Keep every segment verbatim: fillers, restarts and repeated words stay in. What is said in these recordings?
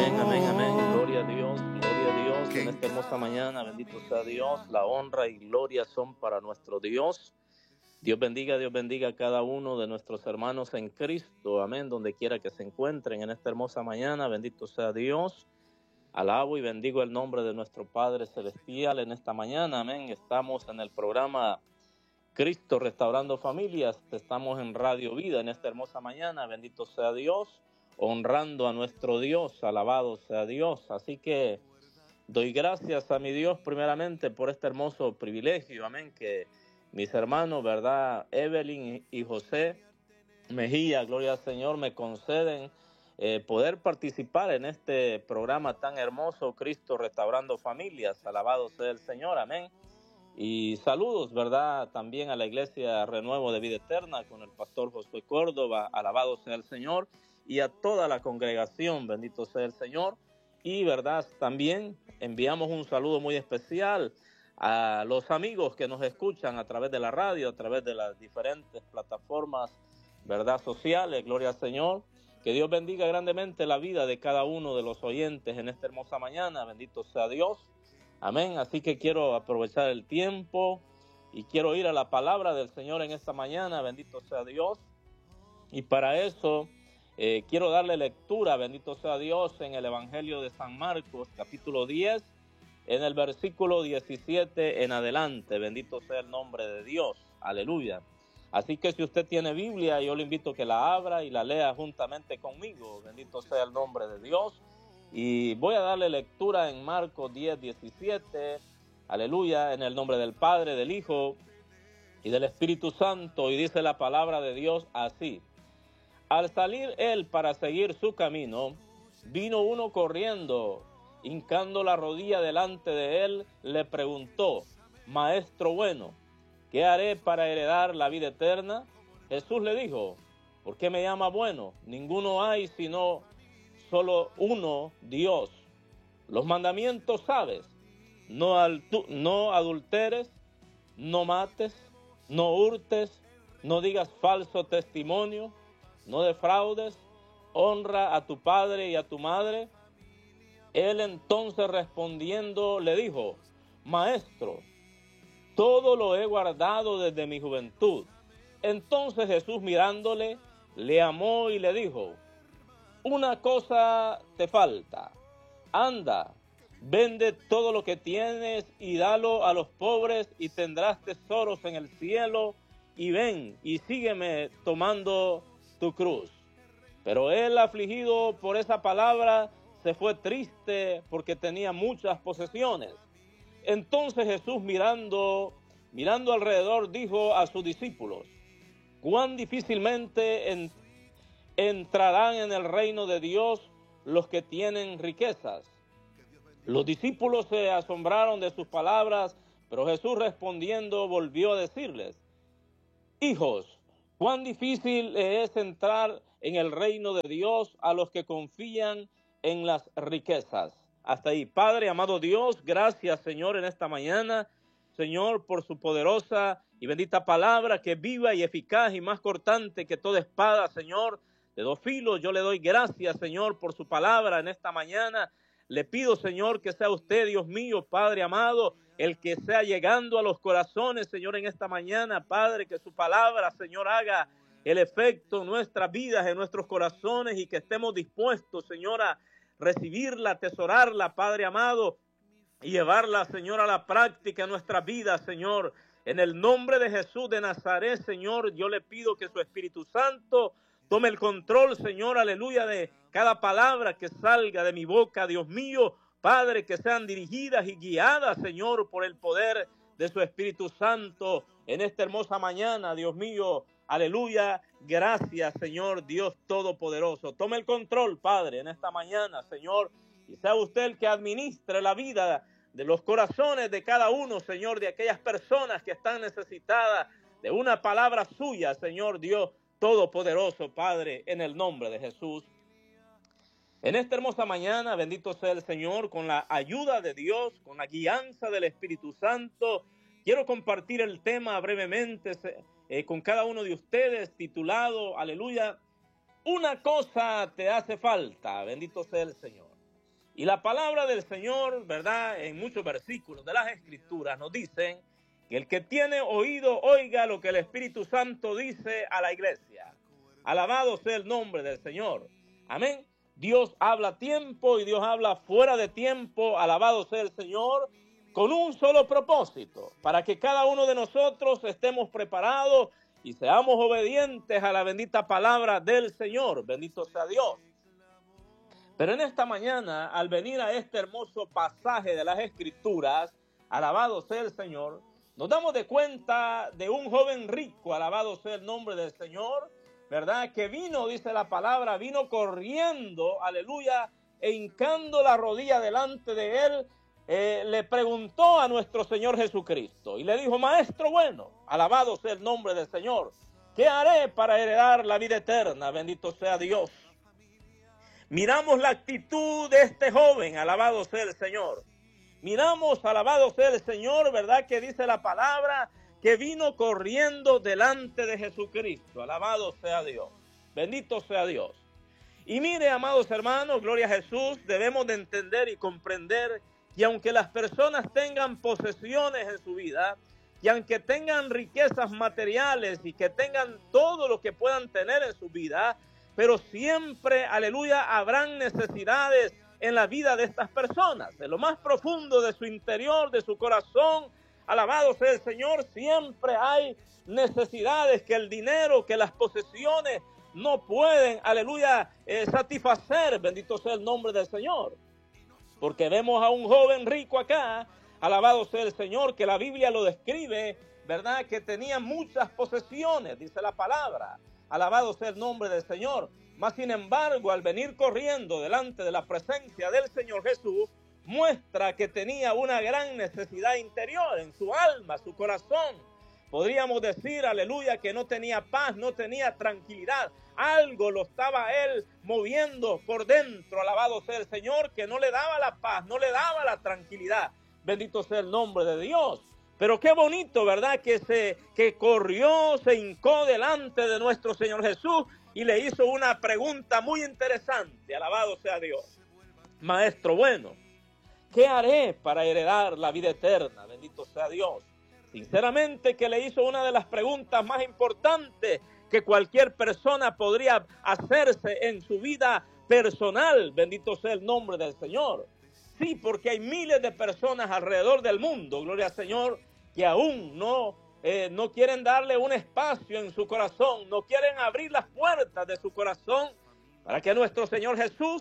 Amén, amén, amén. Gloria a Dios, gloria a Dios. En esta hermosa mañana, bendito sea Dios. La honra y gloria son para nuestro Dios. Dios bendiga, Dios bendiga a cada uno de nuestros hermanos en Cristo. Amén, donde quiera que se encuentren en esta hermosa mañana. Bendito sea Dios. Alabo y bendigo el nombre de nuestro Padre Celestial en esta mañana. Amén. Estamos en el programa Cristo Restaurando Familias. Estamos en Radio Vida en esta hermosa mañana. Bendito sea Dios. Honrando a nuestro Dios, alabado sea Dios. Así que doy gracias a mi Dios primeramente por este hermoso privilegio, amén, que mis hermanos, ¿verdad? Evelyn y José Mejía, gloria al Señor, me conceden eh, poder participar en este programa tan hermoso, Cristo Restaurando Familias, alabado sea el Señor, amén. Y saludos, ¿verdad? También a la Iglesia Renuevo de Vida Eterna con el pastor Josué Córdoba, alabado sea el Señor, y a toda la congregación, bendito sea el Señor. Y, ¿verdad? También enviamos un saludo muy especial a los amigos que nos escuchan a través de la radio, a través de las diferentes plataformas, ¿verdad? Sociales, gloria al Señor. Que Dios bendiga grandemente la vida de cada uno de los oyentes en esta hermosa mañana, bendito sea Dios. Amén, así que quiero aprovechar el tiempo y quiero ir a la palabra del Señor en esta mañana, bendito sea Dios. Y para eso eh, quiero darle lectura, bendito sea Dios, en el Evangelio de San Marcos, capítulo diez, en el versículo diecisiete en adelante, bendito sea el nombre de Dios, aleluya. Así que si usted tiene Biblia, yo le invito a que la abra y la lea juntamente conmigo, bendito sea el nombre de Dios. Y voy a darle lectura en Marcos diez, diecisiete, aleluya, en el nombre del Padre, del Hijo y del Espíritu Santo, y dice la palabra de Dios así. Al salir él para seguir su camino, vino uno corriendo, hincando la rodilla delante de él, le preguntó, Maestro bueno, ¿qué haré para heredar la vida eterna? Jesús le dijo, ¿por qué me llama bueno? Ninguno hay sino solo uno, Dios. Los mandamientos sabes, no, altu- no adulteres, no mates, no hurtes, no digas falso testimonio, no defraudes, honra a tu padre y a tu madre. Él entonces respondiendo le dijo, Maestro, todo lo he guardado desde mi juventud. Entonces Jesús mirándole, le amó y le dijo, una cosa te falta, anda, vende todo lo que tienes y dalo a los pobres y tendrás tesoros en el cielo, y ven y sígueme tomando tu cruz. Pero él, afligido por esa palabra, se fue triste porque tenía muchas posesiones. Entonces Jesús mirando, mirando alrededor, dijo a sus discípulos, cuán difícilmente en, entrarán en el reino de Dios los que tienen riquezas. Los discípulos se asombraron de sus palabras, pero Jesús respondiendo volvió a decirles, hijos, cuán difícil es entrar en el reino de Dios a los que confían en las riquezas. Hasta ahí. Padre, amado Dios, gracias, Señor, en esta mañana, Señor, por su poderosa y bendita palabra que es viva y eficaz y más cortante que toda espada, Señor, de dos filos. Yo le doy gracias, Señor, por su palabra en esta mañana. Le pido, Señor, que sea usted, Dios mío, Padre amado, el que sea llegando a los corazones, Señor, en esta mañana, Padre, que su palabra, Señor, haga el efecto en nuestras vidas, en nuestros corazones, y que estemos dispuestos, Señor, a recibirla, atesorarla, Padre amado, y llevarla, Señor, a la práctica en nuestras vidas, Señor. En el nombre de Jesús de Nazaret, Señor, yo le pido que su Espíritu Santo tome el control, Señor, aleluya, de cada palabra que salga de mi boca, Dios mío, Padre, que sean dirigidas y guiadas, Señor, por el poder de su Espíritu Santo en esta hermosa mañana, Dios mío, aleluya. Gracias, Señor, Dios Todopoderoso. Tome el control, Padre, en esta mañana, Señor, y sea usted el que administre la vida de los corazones de cada uno, Señor, de aquellas personas que están necesitadas de una palabra suya, Señor Dios Todopoderoso, Padre, en el nombre de Jesús. En esta hermosa mañana, bendito sea el Señor, con la ayuda de Dios, con la guianza del Espíritu Santo, quiero compartir el tema brevemente eh, con cada uno de ustedes, titulado, aleluya, una cosa te hace falta, bendito sea el Señor. Y la palabra del Señor, ¿verdad? En muchos versículos de las Escrituras nos dicen que el que tiene oído oiga lo que el Espíritu Santo dice a la iglesia. Alabado sea el nombre del Señor. Amén. Dios habla a tiempo y Dios habla fuera de tiempo. Alabado sea el Señor, con un solo propósito, para que cada uno de nosotros estemos preparados y seamos obedientes a la bendita palabra del Señor. Bendito sea Dios. Pero en esta mañana, al venir a este hermoso pasaje de las Escrituras, alabado sea el Señor, nos damos de cuenta de un joven rico, alabado sea el nombre del Señor, ¿verdad? Que vino, dice la palabra, vino corriendo, aleluya, e hincando la rodilla delante de él, eh, le preguntó a nuestro Señor Jesucristo y le dijo: Maestro bueno, alabado sea el nombre del Señor, ¿qué haré para heredar la vida eterna? Bendito sea Dios. Miramos la actitud de este joven, alabado sea el Señor. Miramos, alabado sea el Señor, ¿verdad? Que dice la palabra que vino corriendo delante de Jesucristo. Alabado sea Dios. Bendito sea Dios. Y mire, amados hermanos, gloria a Jesús, debemos de entender y comprender que aunque las personas tengan posesiones en su vida, y aunque tengan riquezas materiales y que tengan todo lo que puedan tener en su vida, pero siempre, aleluya, habrán necesidades en la vida de estas personas. En lo más profundo de su interior, de su corazón, alabado sea el Señor, siempre hay necesidades que el dinero, que las posesiones no pueden, aleluya, eh, satisfacer. Bendito sea el nombre del Señor. Porque vemos a un joven rico acá, alabado sea el Señor, que la Biblia lo describe, ¿verdad? Que tenía muchas posesiones, dice la palabra. Alabado sea el nombre del Señor. Mas sin embargo, al venir corriendo delante de la presencia del Señor Jesús, muestra que tenía una gran necesidad interior en su alma, su corazón. Podríamos decir, aleluya, que no tenía paz, no tenía tranquilidad. Algo lo estaba él moviendo por dentro, alabado sea el Señor, que no le daba la paz, no le daba la tranquilidad. Bendito sea el nombre de Dios. Pero qué bonito, ¿verdad? Que se que corrió, se hincó delante de nuestro Señor Jesús y le hizo una pregunta muy interesante. Alabado sea Dios. Maestro bueno, ¿qué haré para heredar la vida eterna? Bendito sea Dios. Sinceramente que le hizo una de las preguntas más importantes que cualquier persona podría hacerse en su vida personal. Bendito sea el nombre del Señor. Sí, porque hay miles de personas alrededor del mundo, gloria al Señor, que aún no, eh, no quieren darle un espacio en su corazón, no quieren abrir las puertas de su corazón para que nuestro Señor Jesús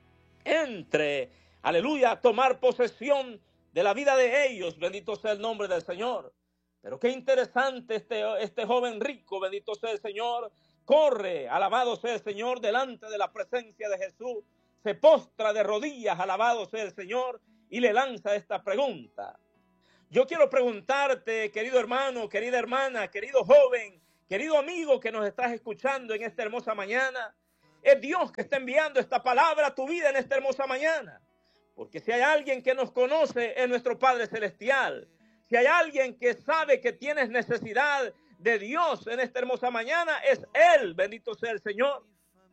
entre, aleluya, a tomar posesión de la vida de ellos. Bendito sea el nombre del Señor. Pero qué interesante este, este joven rico, bendito sea el Señor, corre, alabado sea el Señor, delante de la presencia de Jesús. Se postra de rodillas, alabado sea el Señor, y le lanza esta pregunta. Yo quiero preguntarte, querido hermano, querida hermana, querido joven, querido amigo que nos estás escuchando en esta hermosa mañana, es Dios que está enviando esta palabra a tu vida en esta hermosa mañana. Porque si hay alguien que nos conoce, es nuestro Padre Celestial. Si hay alguien que sabe que tienes necesidad de Dios en esta hermosa mañana, es Él, bendito sea el Señor.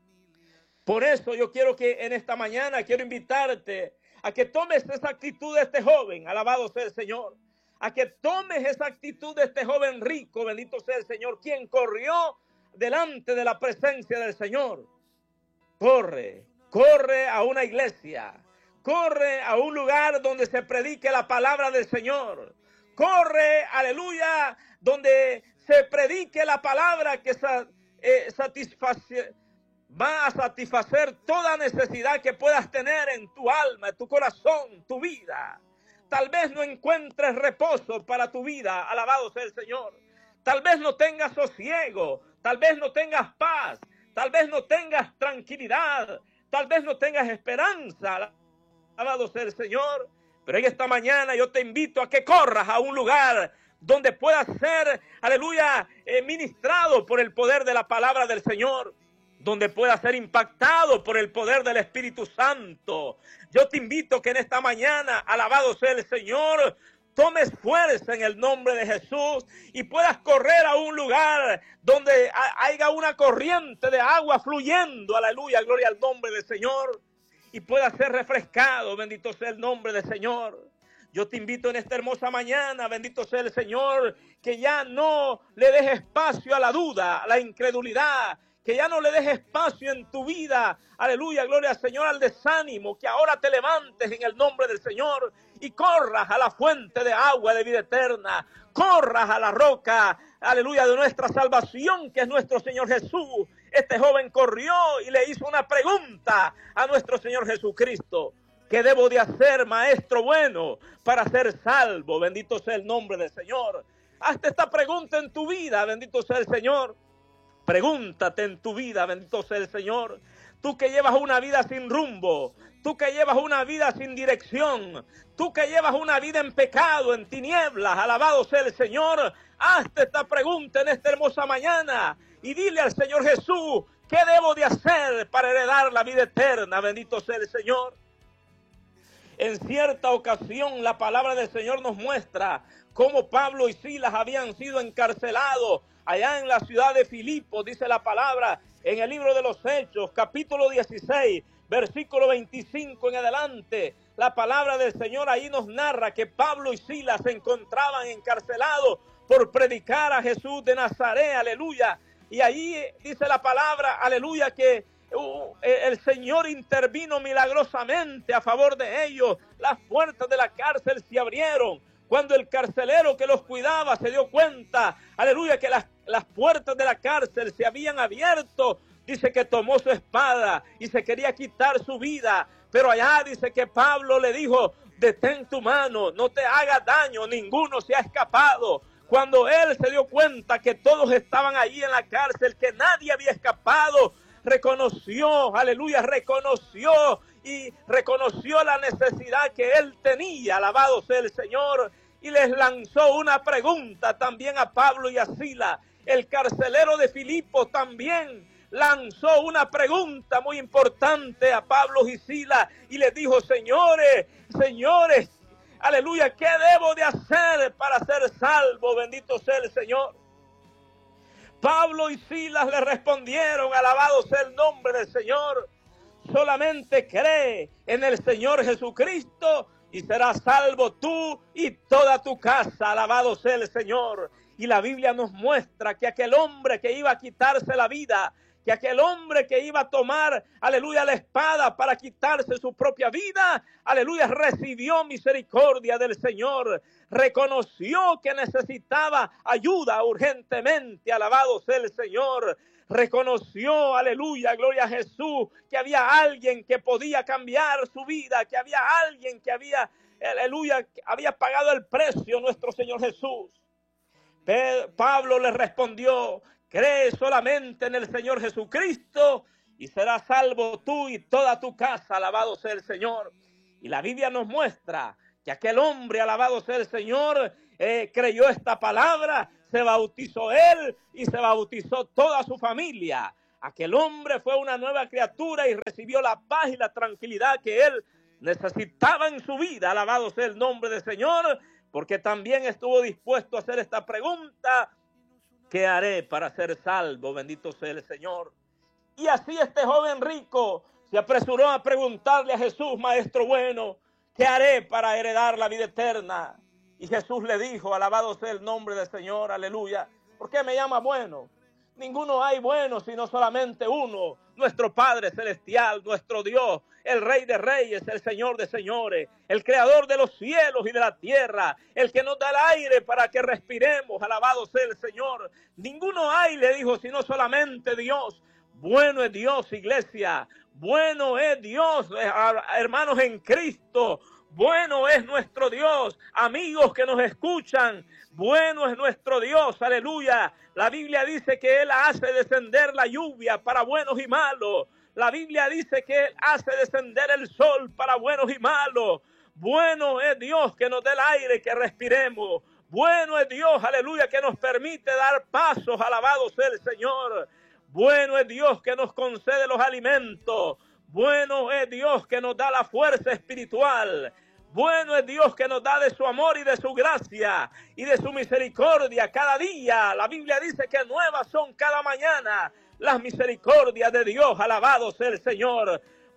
Por eso yo quiero que en esta mañana quiero invitarte a que tomes esa actitud de este joven, alabado sea el Señor, a que tomes esa actitud de este joven rico, bendito sea el Señor, quien corrió delante de la presencia del Señor. Corre, corre a una iglesia, corre a un lugar donde se predique la palabra del Señor, corre, aleluya, donde se predique la palabra que eh, satisface. Va a satisfacer toda necesidad que puedas tener en tu alma, en tu corazón, tu vida. Tal vez no encuentres reposo para tu vida, alabado sea el Señor. Tal vez no tengas sosiego, tal vez no tengas paz, tal vez no tengas tranquilidad, tal vez no tengas esperanza, alabado sea el Señor. Pero en esta mañana yo te invito a que corras a un lugar donde puedas ser, aleluya, eh, ministrado por el poder de la palabra del Señor, donde pueda ser impactado por el poder del Espíritu Santo. Yo te invito que en esta mañana, alabado sea el Señor, tomes fuerza en el nombre de Jesús y puedas correr a un lugar donde haya una corriente de agua fluyendo, aleluya, gloria al nombre del Señor. y pueda ser refrescado. Bendito sea el nombre del Señor. Yo te invito en esta hermosa mañana, bendito sea el Señor, que ya no le dejes espacio a la duda, a la incredulidad, que ya no le dejes espacio en tu vida, aleluya, gloria al Señor, al desánimo, que ahora te levantes en el nombre del Señor y corras a la fuente de agua de vida eterna, corras a la roca, aleluya, de nuestra salvación, que es nuestro Señor Jesús. Este joven corrió y le hizo una pregunta a nuestro Señor Jesucristo. ¿Qué debo de hacer, maestro bueno, para ser salvo? Bendito sea el nombre del Señor. Hazte esta pregunta en tu vida, bendito sea el Señor. Pregúntate en tu vida, bendito sea el Señor. Tú que llevas una vida sin rumbo, tú que llevas una vida sin dirección, tú que llevas una vida en pecado, en tinieblas, alabado sea el Señor. Hazte esta pregunta en esta hermosa mañana y dile al Señor Jesús, ¿qué debo de hacer para heredar la vida eterna? Bendito sea el Señor. En cierta ocasión la palabra del Señor nos muestra cómo Pablo y Silas habían sido encarcelados allá en la ciudad de Filipos, dice la palabra en el libro de los Hechos, capítulo dieciséis, versículo veinticinco en adelante. La palabra del Señor ahí nos narra que Pablo y Silas se encontraban encarcelados por predicar a Jesús de Nazaret, aleluya. Y ahí dice la palabra, aleluya, que Uh, el Señor intervino milagrosamente a favor de ellos. Las puertas de la cárcel se abrieron. Cuando el carcelero que los cuidaba se dio cuenta, aleluya, que las, las puertas de la cárcel se habían abierto, dice que tomó su espada y se quería quitar su vida. Pero allá dice que Pablo le dijo, detén tu mano, no te hagas daño, ninguno se ha escapado. Cuando él se dio cuenta que todos estaban ahí en la cárcel, que nadie había escapado, reconoció, aleluya, reconoció y reconoció la necesidad que él tenía, alabado sea el Señor, y les lanzó una pregunta también a Pablo y a Silas. El carcelero de Filipos también lanzó una pregunta muy importante a Pablo y Silas y les dijo, señores, señores, aleluya, ¿qué debo de hacer para ser salvo? Bendito sea el Señor. Pablo y Silas le respondieron, alabado sea el nombre del Señor, solamente cree en el Señor Jesucristo y serás salvo tú y toda tu casa, alabado sea el Señor. Y la Biblia nos muestra que aquel hombre que iba a quitarse la vida, que aquel hombre que iba a tomar, aleluya, la espada para quitarse su propia vida, aleluya, recibió misericordia del Señor, reconoció que necesitaba ayuda urgentemente, alabado sea el Señor, reconoció, aleluya, gloria a Jesús, que había alguien que podía cambiar su vida, que había alguien que había, aleluya, había pagado el precio, nuestro Señor Jesús. Pablo le respondió, cree solamente en el Señor Jesucristo y serás salvo tú y toda tu casa, alabado sea el Señor. Y la Biblia nos muestra que aquel hombre, alabado sea el Señor, eh, creyó esta palabra, se bautizó él y se bautizó toda su familia. Aquel hombre fue una nueva criatura y recibió la paz y la tranquilidad que él necesitaba en su vida, alabado sea el nombre del Señor, porque también estuvo dispuesto a hacer esta pregunta, ¿qué haré para ser salvo? Bendito sea el Señor. Y así este joven rico se apresuró a preguntarle a Jesús, maestro bueno, ¿qué haré para heredar la vida eterna? Y Jesús le dijo, alabado sea el nombre del Señor, aleluya. ¿Por qué me llama bueno? Ninguno hay bueno, sino solamente uno, nuestro Padre Celestial, nuestro Dios, el Rey de Reyes, el Señor de Señores, el Creador de los cielos y de la tierra, el que nos da el aire para que respiremos, alabado sea el Señor. Ninguno hay, le dijo, sino solamente Dios. Bueno es Dios, iglesia, bueno es Dios, hermanos en Cristo. Bueno es nuestro Dios, amigos que nos escuchan, bueno es nuestro Dios, aleluya. La Biblia dice que Él hace descender la lluvia para buenos y malos. La Biblia dice que Él hace descender el sol para buenos y malos. Bueno es Dios que nos dé el aire que respiremos. Bueno es Dios, aleluya, que nos permite dar pasos, alabado sea el Señor. Bueno es Dios que nos concede los alimentos. Bueno es Dios que nos da la fuerza espiritual. Bueno es Dios que nos da de su amor y de su gracia y de su misericordia cada día. La Biblia dice que nuevas son cada mañana las misericordias de Dios. Alabado sea el Señor.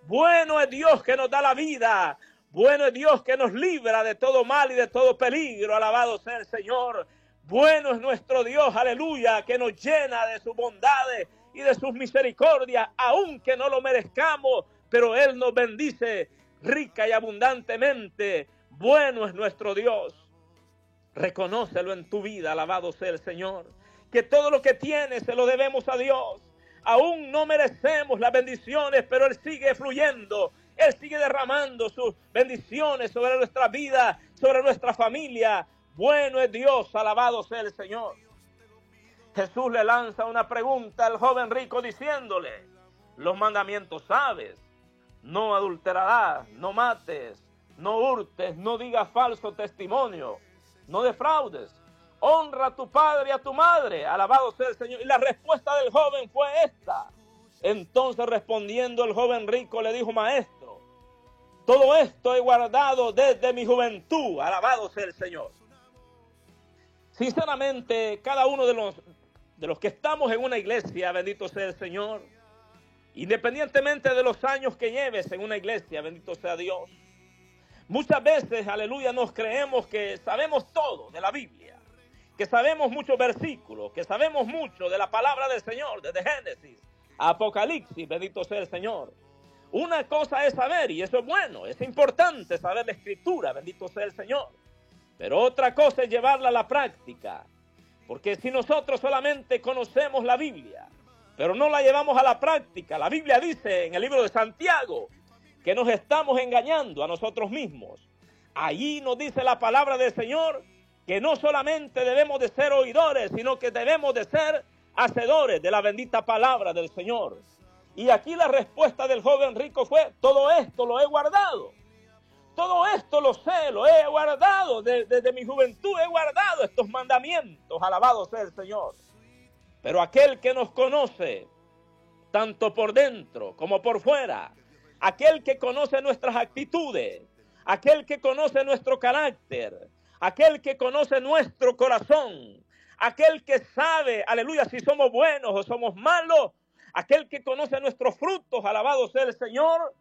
Bueno es Dios que nos da la vida. Bueno es Dios que nos libra de todo mal y de todo peligro. Alabado sea el Señor. Bueno es nuestro Dios, aleluya, que nos llena de sus bondades y de sus misericordias, aunque no lo merezcamos, pero Él nos bendice rica y abundantemente. Bueno es nuestro Dios. Reconócelo en tu vida, alabado sea el Señor. Que todo lo que tienes se lo debemos a Dios. Aún no merecemos las bendiciones, pero Él sigue fluyendo. Él sigue derramando sus bendiciones sobre nuestra vida, sobre nuestra familia. Bueno es Dios, alabado sea el Señor. Jesús le lanza una pregunta al joven rico diciéndole: los mandamientos sabes, no adulterarás, no mates, no hurtes, no digas falso testimonio, no defraudes, honra a tu padre y a tu madre, alabado sea el Señor. Y la respuesta del joven fue esta. Entonces respondiendo el joven rico le dijo: maestro, todo esto he guardado desde mi juventud, alabado sea el Señor. Sinceramente, cada uno de los, de los que estamos en una iglesia, bendito sea el Señor, independientemente de los años que lleves en una iglesia, bendito sea Dios, muchas veces, aleluya, nos creemos que sabemos todo de la Biblia, que sabemos muchos versículos, que sabemos mucho de la palabra del Señor, desde Génesis a Apocalipsis, bendito sea el Señor. Una cosa es saber, y eso es bueno, es importante saber la Escritura, bendito sea el Señor. Pero otra cosa es llevarla a la práctica, porque si nosotros solamente conocemos la Biblia, pero no la llevamos a la práctica, la Biblia dice en el libro de Santiago que nos estamos engañando a nosotros mismos. Allí nos dice la palabra del Señor que no solamente debemos de ser oidores, sino que debemos de ser hacedores de la bendita palabra del Señor. Y aquí la respuesta del joven rico fue: todo esto lo he guardado. Todo esto lo sé, lo he guardado, desde, desde mi juventud he guardado estos mandamientos, alabado sea el Señor. Pero aquel que nos conoce, tanto por dentro como por fuera, aquel que conoce nuestras actitudes, aquel que conoce nuestro carácter, aquel que conoce nuestro corazón, aquel que sabe, aleluya, si somos buenos o somos malos, aquel que conoce nuestros frutos, alabado sea el Señor,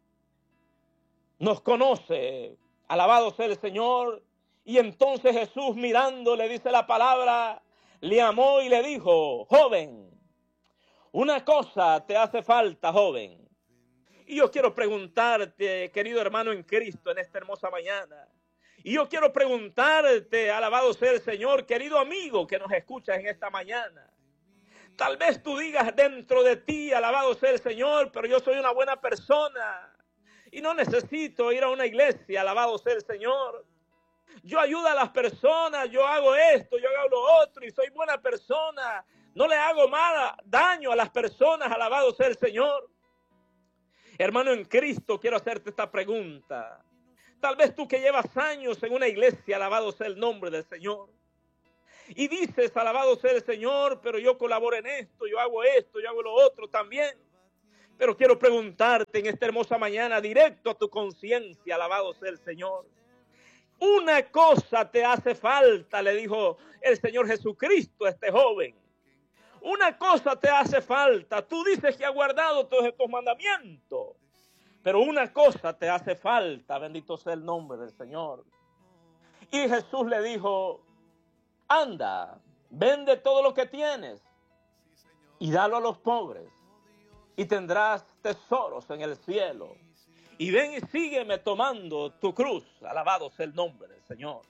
nos conoce, alabado sea el Señor. Y entonces Jesús, mirando, le dice la palabra, le amó y le dijo: joven, una cosa te hace falta, joven. Y yo quiero preguntarte, querido hermano en Cristo, en esta hermosa mañana, y yo quiero preguntarte, alabado sea el Señor, querido amigo que nos escuchas en esta mañana. Tal vez tú digas dentro de ti, alabado sea el Señor, pero yo soy una buena persona y no necesito ir a una iglesia, alabado sea el Señor. Yo ayudo a las personas, yo hago esto, yo hago lo otro y soy buena persona. No le hago mal, daño a las personas, alabado sea el Señor. Hermano en Cristo, quiero hacerte esta pregunta. Tal vez tú que llevas años en una iglesia, alabado sea el nombre del Señor, y dices, alabado sea el Señor, pero yo colaboro en esto, yo hago esto, yo hago lo otro también. Pero quiero preguntarte en esta hermosa mañana, directo a tu conciencia, alabado sea el Señor. Una cosa te hace falta, le dijo el Señor Jesucristo a este joven. Una cosa te hace falta. Tú dices que has guardado todos estos mandamientos, pero una cosa te hace falta, bendito sea el nombre del Señor. Y Jesús le dijo: anda, vende todo lo que tienes y dalo a los pobres, y tendrás tesoros en el cielo. Y ven y sígueme tomando tu cruz. Alabado sea el nombre del Señor.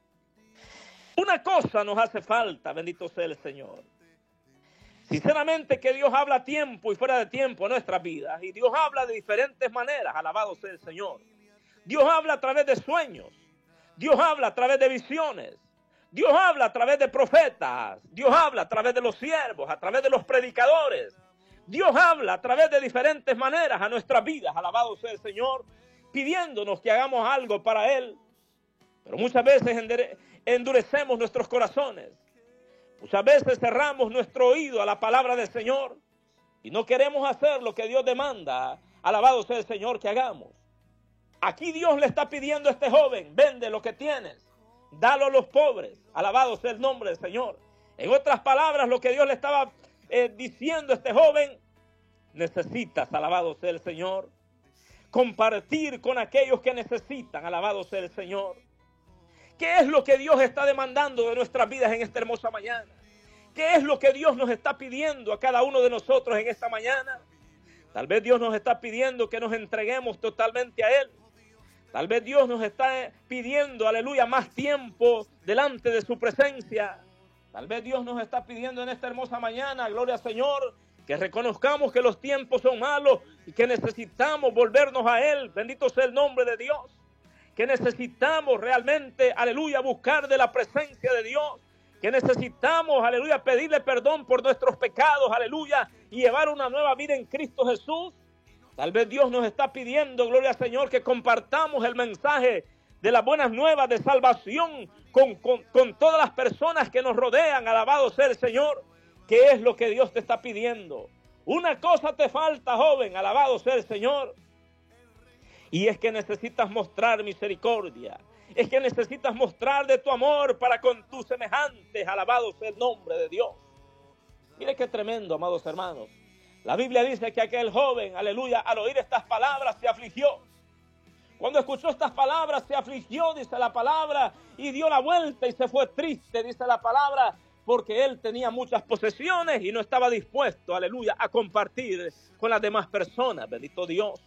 Una cosa nos hace falta, bendito sea el Señor. Sinceramente que Dios habla a tiempo y fuera de tiempo en nuestras vidas. Y Dios habla de diferentes maneras, alabado sea el Señor. Dios habla a través de sueños. Dios habla a través de visiones. Dios habla a través de profetas. Dios habla a través de los siervos, a través de los predicadores. Dios habla a través de diferentes maneras a nuestras vidas, alabado sea el Señor, pidiéndonos que hagamos algo para Él. Pero muchas veces endurecemos nuestros corazones. Muchas veces cerramos nuestro oído a la palabra del Señor y no queremos hacer lo que Dios demanda, alabado sea el Señor, que hagamos. Aquí Dios le está pidiendo a este joven: vende lo que tienes, dalo a los pobres, alabado sea el nombre del Señor. En otras palabras, lo que Dios le estaba eh, diciendo a este joven: necesitas, alabado sea el Señor, compartir con aquellos que necesitan. Alabado sea el Señor. ¿Qué es lo que Dios está demandando de nuestras vidas en esta hermosa mañana? ¿Qué es lo que Dios nos está pidiendo a cada uno de nosotros en esta mañana? Tal vez Dios nos está pidiendo que nos entreguemos totalmente a Él. Tal vez Dios nos está pidiendo, aleluya, más tiempo delante de su presencia. Tal vez Dios nos está pidiendo en esta hermosa mañana, gloria al Señor, que reconozcamos que los tiempos son malos y que necesitamos volvernos a Él. Bendito sea el nombre de Dios. Que necesitamos realmente, aleluya, buscar de la presencia de Dios. Que necesitamos, aleluya, pedirle perdón por nuestros pecados, aleluya, y llevar una nueva vida en Cristo Jesús. Tal vez Dios nos está pidiendo, gloria al Señor, que compartamos el mensaje de las buenas nuevas de salvación con, con, con todas las personas que nos rodean. Alabado sea el Señor. ¿Qué es lo que Dios te está pidiendo? Una cosa te falta, joven, alabado sea el Señor. Y es que necesitas mostrar misericordia. Es que necesitas mostrar de tu amor para con tus semejantes. Alabado sea el nombre de Dios. Mire qué tremendo, amados hermanos. La Biblia dice que aquel joven, aleluya, al oír estas palabras se afligió. Cuando escuchó estas palabras se afligió, dice la palabra, y dio la vuelta y se fue triste, dice la palabra, porque él tenía muchas posesiones y no estaba dispuesto, aleluya, a compartir con las demás personas. Bendito Dios.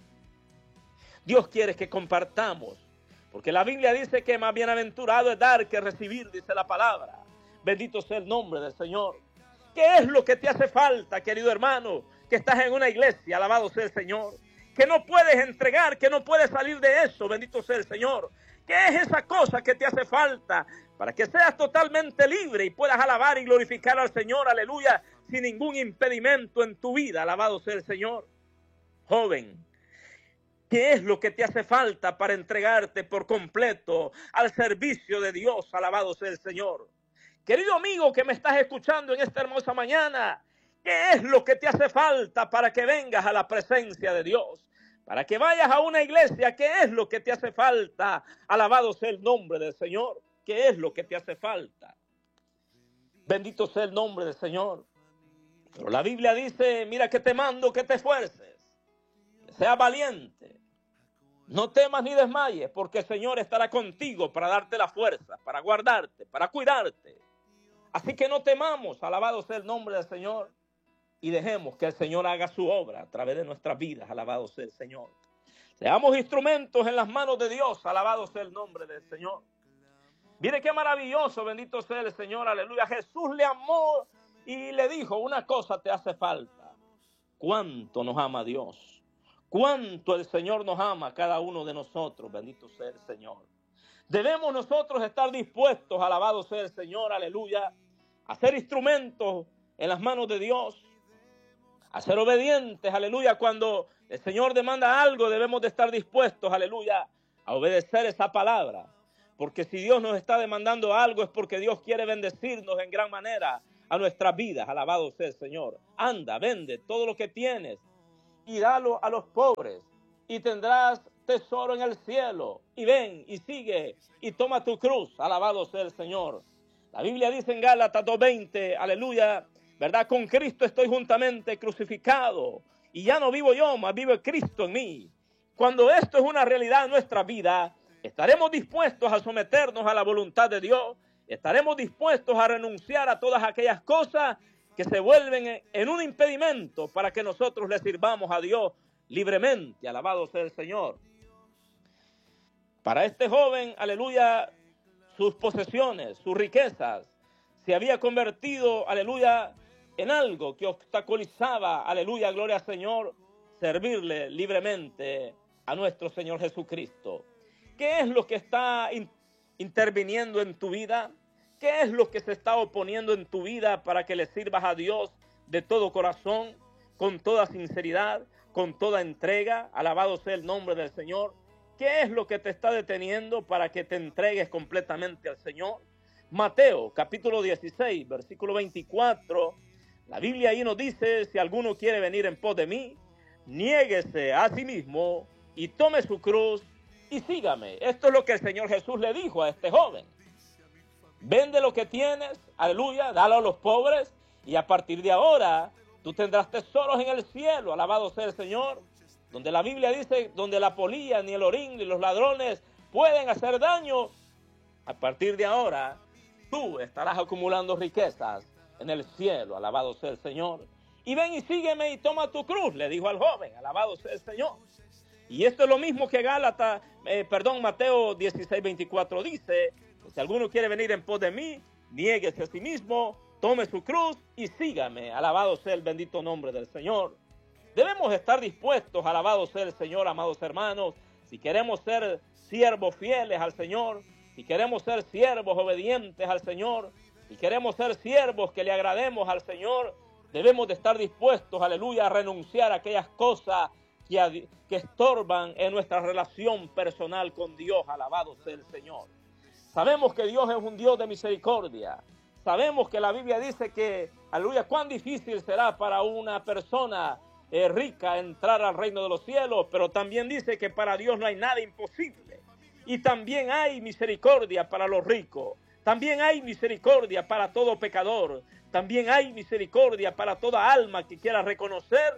Dios quiere que compartamos, porque la Biblia dice que más bienaventurado es dar que recibir, dice la palabra. Bendito sea el nombre del Señor. ¿Qué es lo que te hace falta, querido hermano, que estás en una iglesia? Alabado sea el Señor. Que no puedes entregar, que no puedes salir de eso. Bendito sea el Señor. ¿Qué es esa cosa que te hace falta para que seas totalmente libre y puedas alabar y glorificar al Señor? Aleluya, sin ningún impedimento en tu vida. Alabado sea el Señor. Joven, ¿qué es lo que te hace falta para entregarte por completo al servicio de Dios? Alabado sea el Señor. Querido amigo que me estás escuchando en esta hermosa mañana, ¿qué es lo que te hace falta para que vengas a la presencia de Dios? Para que vayas a una iglesia, ¿qué es lo que te hace falta? Alabado sea el nombre del Señor. ¿Qué es lo que te hace falta? Bendito sea el nombre del Señor. Pero la Biblia dice, mira que te mando que te esfuerces, que seas valiente. No temas ni desmayes, porque el Señor estará contigo para darte la fuerza, para guardarte, para cuidarte. Así que no temamos, alabado sea el nombre del Señor, y dejemos que el Señor haga su obra a través de nuestras vidas, alabado sea el Señor. Seamos instrumentos en las manos de Dios, alabado sea el nombre del Señor. Mire qué maravilloso, bendito sea el Señor, aleluya. Jesús le amó y le dijo, una cosa te hace falta. ¿Cuánto nos ama Dios? ¿Cuánto el Señor nos ama a cada uno de nosotros? Bendito sea el Señor. Debemos nosotros estar dispuestos, alabado sea el Señor, aleluya, a ser instrumentos en las manos de Dios, a ser obedientes, aleluya. Cuando el Señor demanda algo, debemos de estar dispuestos, aleluya, a obedecer esa palabra. Porque si Dios nos está demandando algo es porque Dios quiere bendecirnos en gran manera a nuestras vidas, alabado sea el Señor. Anda, vende todo lo que tienes y dalo a los pobres y tendrás tesoro en el cielo. Y ven y sigue y toma tu cruz, alabado sea el Señor. La Biblia dice en Gálatas dos veinte, aleluya, ¿verdad? Con Cristo estoy juntamente crucificado y ya no vivo yo, mas vive Cristo en mí. Cuando esto es una realidad en nuestra vida, estaremos dispuestos a someternos a la voluntad de Dios, estaremos dispuestos a renunciar a todas aquellas cosas que se vuelven en un impedimento para que nosotros le sirvamos a Dios libremente, alabado sea el Señor. Para este joven, aleluya, sus posesiones, sus riquezas, se había convertido, aleluya, en algo que obstaculizaba, aleluya, gloria al Señor, servirle libremente a nuestro Señor Jesucristo. ¿Qué es lo que está in- interviniendo en tu vida? ¿Qué es lo que se está oponiendo en tu vida para que le sirvas a Dios de todo corazón, con toda sinceridad, con toda entrega? Alabado sea el nombre del Señor. ¿Qué es lo que te está deteniendo para que te entregues completamente al Señor? Mateo, capítulo dieciséis, versículo veinticuatro. La Biblia ahí nos dice, si alguno quiere venir en pos de mí, niéguese a sí mismo y tome su cruz y sígame. Esto es lo que el Señor Jesús le dijo a este joven. Vende lo que tienes, aleluya, dalo a los pobres y a partir de ahora tú tendrás tesoros en el cielo, alabado sea el Señor. donde la Biblia dice, donde la polilla, ni el orín, ni los ladrones pueden hacer daño, a partir de ahora, tú estarás acumulando riquezas en el cielo. Alabado sea el Señor. Y ven y sígueme y toma tu cruz, le dijo al joven. Alabado sea el Señor. Y esto es lo mismo que Gálatas, eh, perdón, Mateo dieciséis, veinticuatro dice, si alguno quiere venir en pos de mí, niéguese a sí mismo, tome su cruz y sígame. Alabado sea el bendito nombre del Señor. Debemos estar dispuestos, alabado sea el Señor, amados hermanos, si queremos ser siervos fieles al Señor, si queremos ser siervos obedientes al Señor, si queremos ser siervos que le agrademos al Señor, debemos de estar dispuestos, aleluya, a renunciar a aquellas cosas que, que estorban en nuestra relación personal con Dios. Alabado sea el Señor. Sabemos que Dios es un Dios de misericordia. Sabemos que la Biblia dice que, aleluya, cuán difícil será para una persona eh, rica entrar al reino de los cielos, pero también dice que para Dios no hay nada imposible. Y también hay misericordia para los ricos. También hay misericordia para todo pecador. También hay misericordia para toda alma que quiera reconocer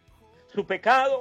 su pecado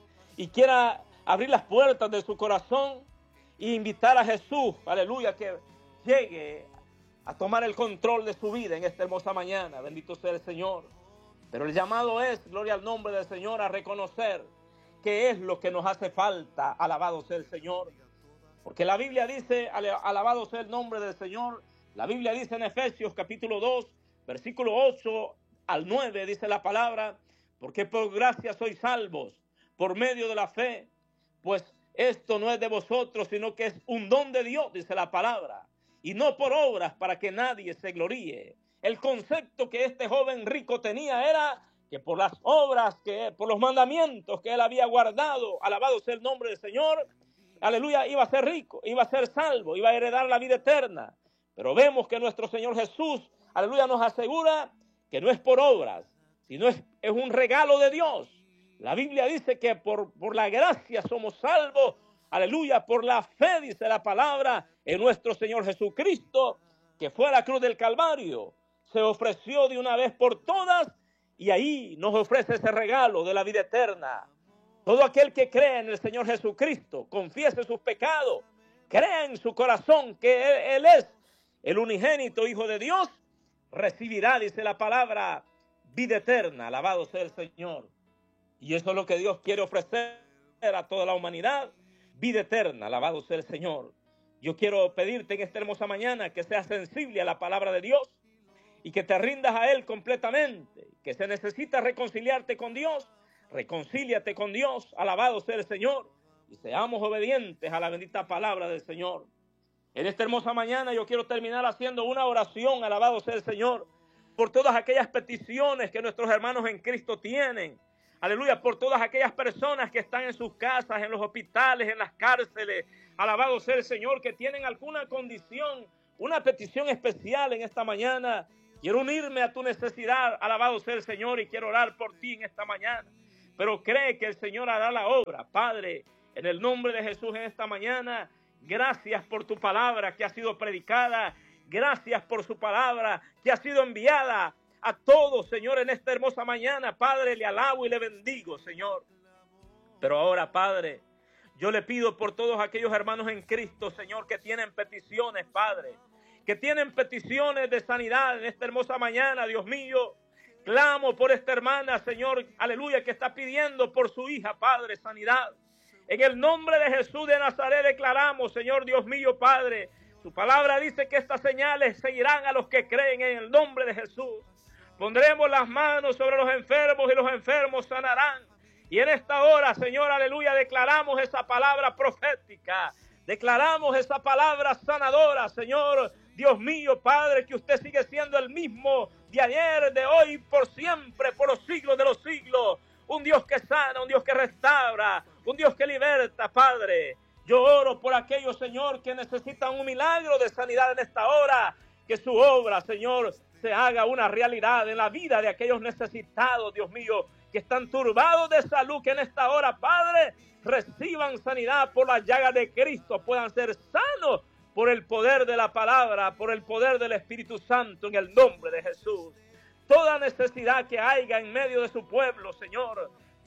y quiera abrir las puertas de su corazón e invitar a Jesús, aleluya, que llegue a tomar el control de su vida en esta hermosa mañana. Bendito sea el Señor. Pero el llamado es, gloria al nombre del Señor, a reconocer qué es lo que nos hace falta. Alabado sea el Señor. Porque la Biblia dice, alabado sea el nombre del Señor, la Biblia dice en Efesios capítulo dos, versículo ocho al nueve, dice la palabra, porque por gracia sois salvos, por medio de la fe, pues esto no es de vosotros, sino que es un don de Dios, dice la palabra, y no por obras para que nadie se gloríe. El concepto que este joven rico tenía era que por las obras, que por los mandamientos que él había guardado, alabado sea el nombre del Señor, aleluya, iba a ser rico, iba a ser salvo, iba a heredar la vida eterna. Pero vemos que nuestro Señor Jesús, aleluya, nos asegura que no es por obras, sino es, es un regalo de Dios. La Biblia dice que por, por la gracia somos salvos, aleluya, por la fe, dice la palabra, en nuestro Señor Jesucristo, que fue a la cruz del Calvario, se ofreció de una vez por todas, y ahí nos ofrece ese regalo de la vida eterna. Todo aquel que cree en el Señor Jesucristo, confiese sus pecados, crea en su corazón que Él, Él es el unigénito Hijo de Dios, recibirá, dice la palabra, vida eterna. Alabado sea el Señor. Y eso es lo que Dios quiere ofrecer a toda la humanidad, vida eterna. Alabado sea el Señor. Yo quiero pedirte en esta hermosa mañana que seas sensible a la palabra de Dios y que te rindas a Él completamente, que se necesita reconciliarte con Dios. Reconcíliate con Dios, alabado sea el Señor, y seamos obedientes a la bendita palabra del Señor. En esta hermosa mañana yo quiero terminar haciendo una oración, alabado sea el Señor, por todas aquellas peticiones que nuestros hermanos en Cristo tienen. Aleluya, por todas aquellas personas que están en sus casas, en los hospitales, en las cárceles. Alabado sea el Señor, que tienen alguna condición, una petición especial en esta mañana. Quiero unirme a tu necesidad, alabado sea el Señor, y quiero orar por ti en esta mañana. Pero cree que el Señor hará la obra. Padre, en el nombre de Jesús en esta mañana, gracias por tu palabra que ha sido predicada. Gracias por su palabra que ha sido enviada a todos, Señor, en esta hermosa mañana. Padre, le alabo y le bendigo, Señor. Pero ahora, Padre, yo le pido por todos aquellos hermanos en Cristo, Señor, que tienen peticiones, Padre, que tienen peticiones de sanidad en esta hermosa mañana, Dios mío. Clamo por esta hermana, Señor, aleluya, que está pidiendo por su hija, Padre, sanidad. En el nombre de Jesús de Nazaret declaramos, Señor Dios mío, Padre, su palabra dice que estas señales seguirán a los que creen en el nombre de Jesús. Pondremos las manos sobre los enfermos y los enfermos sanarán. Y en esta hora, Señor, aleluya, declaramos esa palabra profética. Declaramos esa palabra sanadora, Señor. Dios mío, Padre, que usted sigue siendo el mismo de ayer, de hoy, por siempre, por los siglos de los siglos. Un Dios que sana, un Dios que restaura, un Dios que liberta, Padre. Yo oro por aquellos, Señor, que necesitan un milagro de sanidad en esta hora. Que su obra, Señor, se haga una realidad en la vida de aquellos necesitados, Dios mío, que están turbados de salud, que en esta hora, Padre, reciban sanidad por la llaga de Cristo, puedan ser sanos por el poder de la palabra, por el poder del Espíritu Santo, en el nombre de Jesús. Toda necesidad que haya en medio de su pueblo, Señor,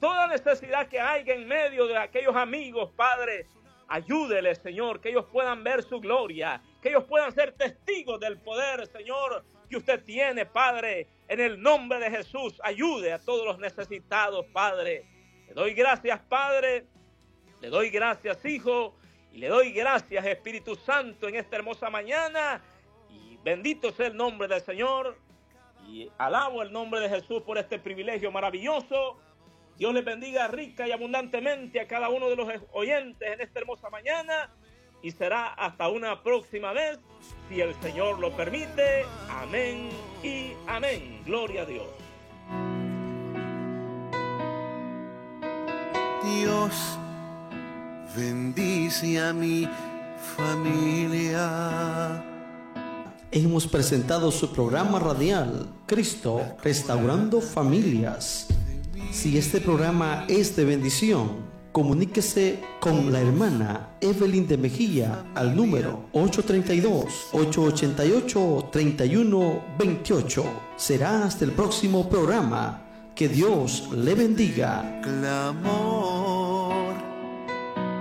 toda necesidad que haya en medio de aquellos amigos, Padre, ayúdeles, Señor, que ellos puedan ver su gloria, que ellos puedan ser testigos del poder, Señor, que usted tiene, Padre. En el nombre de Jesús, ayude a todos los necesitados, Padre. Le doy gracias, Padre. Le doy gracias, Hijo. Y le doy gracias, Espíritu Santo, en esta hermosa mañana. Y bendito sea el nombre del Señor. Y alabo el nombre de Jesús por este privilegio maravilloso. Dios les bendiga rica y abundantemente a cada uno de los oyentes en esta hermosa mañana. Y será hasta una próxima vez, si el Señor lo permite. Amén y amén. Gloria a Dios. Dios bendice a mi familia. Hemos presentado su programa radial, Cristo Restaurando Familias. Si este programa es de bendición, comuníquese con la hermana Evelyn de Mejía al número ocho tres dos, ocho ocho ocho, tres uno dos ocho. Será hasta el próximo programa. Que Dios le bendiga. Clamor.